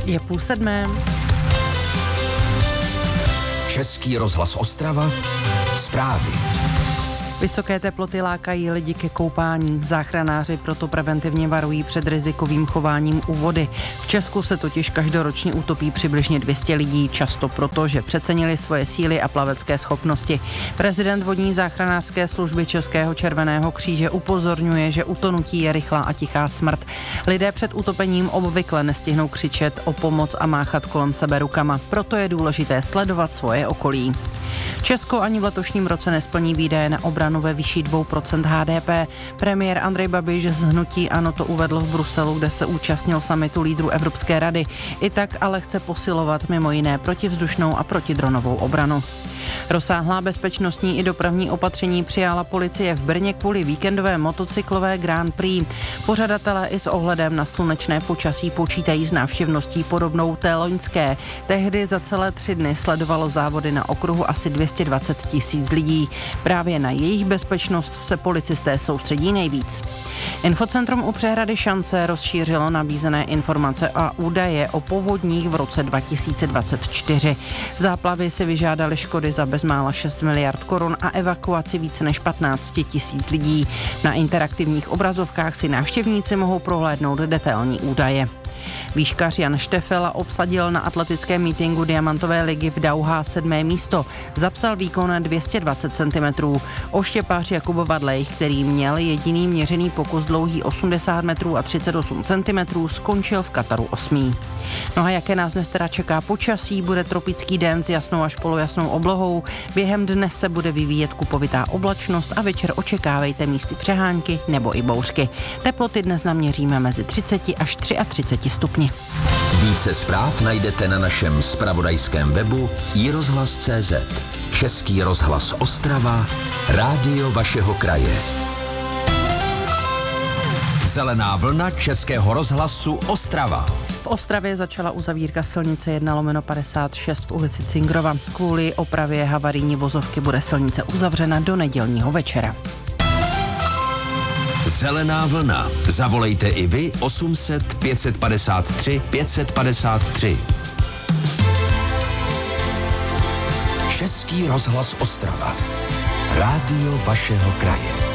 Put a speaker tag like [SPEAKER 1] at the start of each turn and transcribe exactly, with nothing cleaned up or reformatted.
[SPEAKER 1] Je půl sedmé.
[SPEAKER 2] Český rozhlas Ostrava. Zprávy.
[SPEAKER 1] Vysoké teploty lákají lidi ke koupání. Záchranáři proto preventivně varují před rizikovým chováním u vody. V Česku se totiž každoročně utopí přibližně dvě stě lidí, často proto, že přecenili svoje síly a plavecké schopnosti. Prezident vodní záchranářské služby Českého červeného kříže upozorňuje, že utonutí je rychlá a tichá smrt. Lidé před utopením obvykle nestihnou křičet o pomoc a máchat kolem sebe rukama. Proto je důležité sledovat svoje okolí. Česko ani v letošním roce nesplní výdaje na obranu ve výši dvě procenta H D P. Premiér Andrej Babiš z hnutí ANO to uvedl v Bruselu, kde se účastnil summitu lídrů Evropské rady. I tak ale chce posilovat mimo jiné protivzdušnou a protidronovou obranu. Rozsáhlá bezpečnostní i dopravní opatření přijala policie v Brně kvůli víkendové motocyklové Grand Prix. Pořadatelé i s ohledem na slunečné počasí počítají s návštěvností podobnou té loňské. Tehdy za celé tři dny sledovalo závody na okruhu asi dvě stě dvacet tisíc lidí. Právě na jejich bezpečnost se policisté soustředí nejvíc. Infocentrum u přehrady Šance rozšířilo nabízené informace a údaje o povodních v roce dva tisíce dvacet čtyři. Záplavy si vyžádaly škody za bezmála šest miliard korun a evakuaci více než patnáct tisíc lidí. Na interaktivních obrazovkách si návštěvníci mohou prohlédnout detailní údaje. Výškař Jan Štefela obsadil na atletickém mítinku Diamantové ligy v Dauhá sedmé místo. Zapsal výkon dvě stě dvacet centimetrů. Oštěpář Jakub Vadlej, který měl jediný měřený pokus dlouhý osmdesát metrů a třicet osm centimetrů, skončil v Kataru osmý. No a jaké nás dnes teda čeká počasí? Bude tropický den s jasnou až polojasnou oblohou. Během dne se bude vyvíjet kupovitá oblačnost a večer očekávejte místy přehánky nebo i bouřky. Teploty dnes naměříme mezi třicet až třicet tři stupni.
[SPEAKER 2] Více zpráv najdete na našem zpravodajském webu i rozhlas tečka cé zet. Český rozhlas Ostrava, rádio vašeho kraje. Zelená vlna Českého rozhlasu Ostrava.
[SPEAKER 1] V Ostravě začala uzavírka silnice jedna lomeno padesát šest v ulici Cingrova. Kvůli opravě havarijní vozovky bude silnice uzavřena do nedělního večera.
[SPEAKER 2] Zelená vlna. Zavolejte i vy osm set pět padesát tři pět padesát tři. Český rozhlas Ostrava. Rádio vašeho kraje.